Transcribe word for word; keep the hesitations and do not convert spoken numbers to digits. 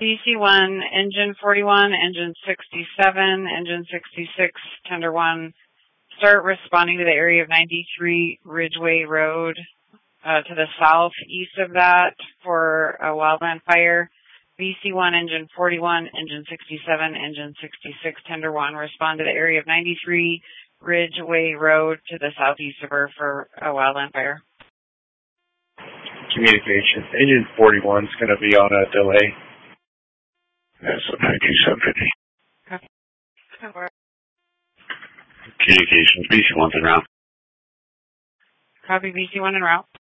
B C one, engine forty-one, engine sixty-seven, engine sixty-six, tender one. Start responding to the area of ninety-three Ridgeway Road uh, to the southeast of that for a wildland fire. B C one, engine forty-one, engine sixty-seven, engine sixty-six, tender one. Respond to the area of ninety-three Ridgeway Road to the southeast of her for a wildland fire. Communications. Engine forty-one is going to be on a delay. That's a ninety-seven fifty. Okay. Communications. B C one's en route. Copy, B C one en route.